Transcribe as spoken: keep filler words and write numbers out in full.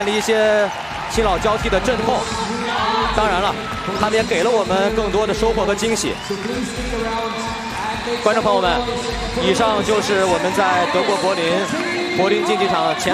一些新老交替的阵痛，当然了，他们也给了我们更多的收获和惊喜。观众朋友们，以上就是我们在德国柏林柏林竞技场前。